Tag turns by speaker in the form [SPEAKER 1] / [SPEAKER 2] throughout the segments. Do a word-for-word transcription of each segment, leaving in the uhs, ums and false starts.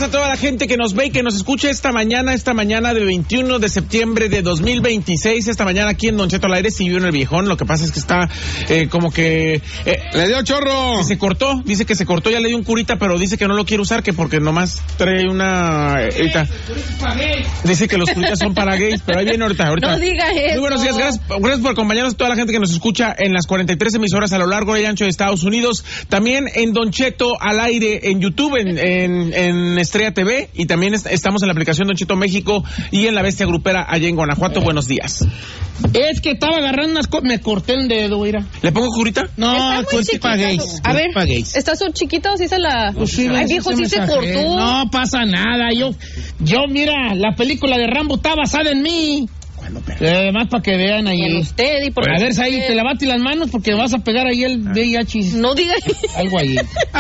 [SPEAKER 1] días a toda la gente que nos ve y que nos escucha esta mañana, esta mañana del veintiuno de septiembre de dos mil veintiséis, esta mañana aquí en Don Cheto al aire. Si vive en el viejón, lo que pasa es que está eh, como que... Eh,
[SPEAKER 2] ¡Le dio chorro!
[SPEAKER 1] Se cortó, dice que se cortó, ya le dio un curita, pero dice que no lo quiere usar, que porque nomás trae una... Eh, ahorita, dice que los curitas son para gays, pero ahí viene ahorita, ahorita.
[SPEAKER 3] No diga eso.
[SPEAKER 1] Muy buenos días, gracias, gracias por acompañarnos a toda la gente que nos escucha en las cuarenta y tres emisoras a lo largo y ancho de Estados Unidos, también en Don Cheto al aire, en YouTube, en, en, en Estrella T V, y también est- estamos en la aplicación Don Cheto México y en la Bestia Grupera allá en Guanajuato. Buenos días.
[SPEAKER 4] Es que estaba agarrando unas cosas, me corté el dedo, mira.
[SPEAKER 1] ¿Le pongo curita?
[SPEAKER 4] No, curita para gays.
[SPEAKER 3] A ver,
[SPEAKER 4] pa' gays.
[SPEAKER 3] ¿está su chiquito? ¿Sí se la...?
[SPEAKER 4] Pues sí,
[SPEAKER 3] Ay, viejo, sí se
[SPEAKER 4] mensaje.
[SPEAKER 3] cortó.
[SPEAKER 4] No pasa nada, yo, yo, mira, la película de Rambo está basada en mí. Además, para que vean ahí.
[SPEAKER 3] En usted y por
[SPEAKER 4] A ver,
[SPEAKER 3] usted.
[SPEAKER 4] ahí, te lavaste las manos porque vas a pegar ahí el V I H.
[SPEAKER 3] No diga
[SPEAKER 4] Algo ahí.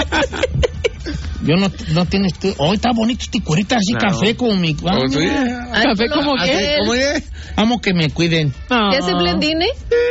[SPEAKER 4] Yo no, no tienes... Tú... Hoy está bonito este curita así,
[SPEAKER 1] Claro.
[SPEAKER 4] café como mi... Ah,
[SPEAKER 2] ¿Cómo soy?
[SPEAKER 4] mira.
[SPEAKER 3] Ay,
[SPEAKER 5] ¿Café
[SPEAKER 3] no,
[SPEAKER 5] como
[SPEAKER 3] no,
[SPEAKER 5] qué?
[SPEAKER 3] él.
[SPEAKER 2] ¿Cómo es?
[SPEAKER 4] Amo que me cuiden.
[SPEAKER 3] ¿Qué hace Blendine?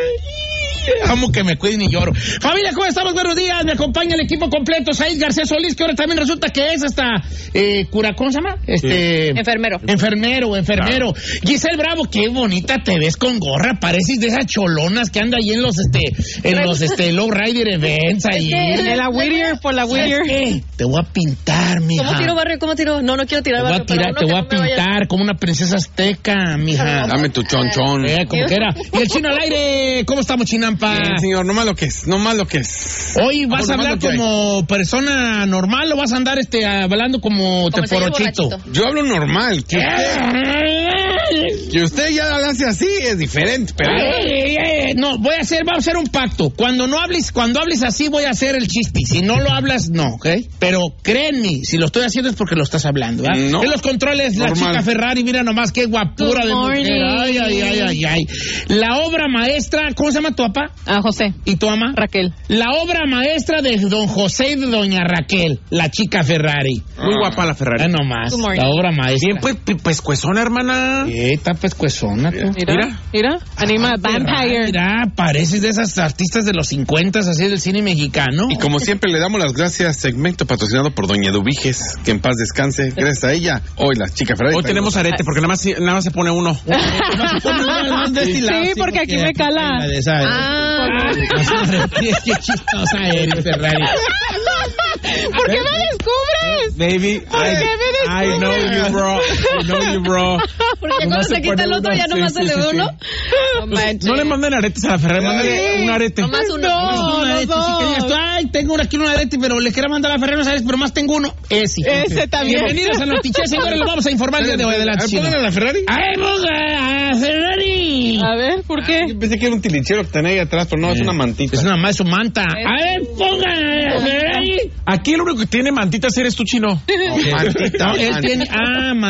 [SPEAKER 4] Amo que me cuiden y lloro. Familia, ¿cómo estamos? Buenos días. Me acompaña el equipo completo. Said García Solís, que ahora también resulta que es hasta eh, cura, ¿cómo se llama? Este...
[SPEAKER 3] Enfermero.
[SPEAKER 4] Enfermero, enfermero. Giselle Bravo, qué bonita te ves con gorra. Pareces de esas cholonas que anda ahí en los, este, en los, este, low rider events ahí.
[SPEAKER 5] En la Whittier, por la Whittier.
[SPEAKER 4] ¿Qué? Te voy a pintar, mija.
[SPEAKER 3] ¿Cómo tiro barrio? ¿Cómo tiro? No, no quiero
[SPEAKER 4] Te
[SPEAKER 3] tirar
[SPEAKER 4] voy a
[SPEAKER 3] barrio. pero
[SPEAKER 4] tirar,
[SPEAKER 3] uno
[SPEAKER 4] te
[SPEAKER 3] que
[SPEAKER 4] voy a
[SPEAKER 3] no me vaya-
[SPEAKER 4] pintar como una princesa azteca, mija.
[SPEAKER 2] Dame tu chonchón.
[SPEAKER 4] Eh, como que era. Y el chino al aire, ¿cómo estamos, Chinampa?
[SPEAKER 2] Bien, señor, no más lo que es, no más lo que es.
[SPEAKER 4] Hoy vas a
[SPEAKER 2] Vamos,
[SPEAKER 4] hablar
[SPEAKER 2] nomás lo que
[SPEAKER 4] como persona normal o vas a andar este hablando como,
[SPEAKER 3] Como el señor
[SPEAKER 4] teforochito.
[SPEAKER 3] borrachito.
[SPEAKER 2] Yo hablo normal. Que usted, que usted ya lo hace así es diferente, pero...
[SPEAKER 4] Eh, eh, no, voy a hacer, vamos a hacer un pacto. Cuando no hables, cuando hables así voy a hacer el chiste. Si no lo hablas, no, ¿ok? Pero créanme, si lo estoy haciendo es porque lo estás hablando, ¿verdad?
[SPEAKER 2] No.
[SPEAKER 4] En los controles, la
[SPEAKER 2] Normal.
[SPEAKER 4] chica Ferrari, mira nomás qué guapura
[SPEAKER 5] Good
[SPEAKER 4] de mujer.
[SPEAKER 5] morning.
[SPEAKER 4] Ay, ay, ay, ay, ay. La obra maestra, ¿cómo se llama tu papá?
[SPEAKER 5] Ah, José.
[SPEAKER 4] ¿Y tu mamá?
[SPEAKER 5] Raquel.
[SPEAKER 4] La obra maestra de don José y de doña Raquel, la chica Ferrari.
[SPEAKER 1] Muy guapa la Ferrari.
[SPEAKER 4] Ah, nomás,
[SPEAKER 5] Good morning.
[SPEAKER 4] la obra maestra.
[SPEAKER 1] Bien, pues, pi- pescuezona, hermana.
[SPEAKER 4] Eh, está pescuezona, tú.
[SPEAKER 5] Mira,
[SPEAKER 1] Mira.
[SPEAKER 5] mira. Anima Vampire.
[SPEAKER 4] Mira, pareces de esas artistas de los cincuenta, así del cine mexicano.
[SPEAKER 2] Y como siempre le damos las gracias, segmento patrocinado por Doña Eduviges, que en paz descanse. Gracias a ella, hoy la chica Ferrari.
[SPEAKER 1] Hoy tenemos arete, porque nada más, nada más se pone uno.
[SPEAKER 5] Sí, porque aquí me cala.
[SPEAKER 3] Ah.
[SPEAKER 4] Qué chistosa eres, Ferrari.
[SPEAKER 5] ¿Por qué me descubres?
[SPEAKER 1] Baby,
[SPEAKER 5] ¿Por
[SPEAKER 1] I,
[SPEAKER 5] qué me
[SPEAKER 1] I know you, bro. I know you, bro.
[SPEAKER 3] Porque cuando
[SPEAKER 1] Nomás
[SPEAKER 3] se
[SPEAKER 1] se
[SPEAKER 3] quita
[SPEAKER 1] pone
[SPEAKER 3] el otro,
[SPEAKER 1] uno,
[SPEAKER 3] ya
[SPEAKER 1] sí,
[SPEAKER 3] nomás
[SPEAKER 1] sí,
[SPEAKER 3] se le
[SPEAKER 1] sí,
[SPEAKER 3] ve
[SPEAKER 1] sí.
[SPEAKER 3] uno. No manches.
[SPEAKER 1] No le manden aretes a la Ferrari, mándale un arete.
[SPEAKER 3] Nomás uno.
[SPEAKER 5] No,
[SPEAKER 4] Un arete,
[SPEAKER 5] los
[SPEAKER 4] si que digas tú,
[SPEAKER 5] dos.
[SPEAKER 4] ay, tengo aquí un arete, pero le quiero mandar a Ferrari, no sabes, pero más tengo uno. Ese.
[SPEAKER 5] Ese también.
[SPEAKER 4] Bienvenidos a Notiche, señores, lo vamos a informar el día de hoy. Adelante, Chino.
[SPEAKER 2] ¿Pongan a la Ferrari?
[SPEAKER 4] ¡Ay, ponga a Ferrari!
[SPEAKER 5] A ver, ¿por qué?
[SPEAKER 2] Yo pensé que era un tilichero que tenía ahí atrás, pero no, es una mantita.
[SPEAKER 4] Es una más su manta. A ver, ponga a Ferrari.
[SPEAKER 1] Aquí el único que tiene mantitas eres tú, Chino.
[SPEAKER 2] Mantita,
[SPEAKER 4] No, él
[SPEAKER 2] mantita.
[SPEAKER 4] tiene. Ah,